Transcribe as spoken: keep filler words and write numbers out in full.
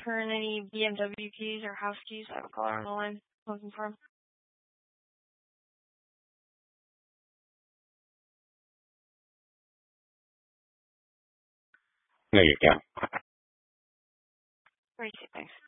return any B M W keys or house keys. I have a caller on the line looking for 'em. No, you can't. Great, thanks.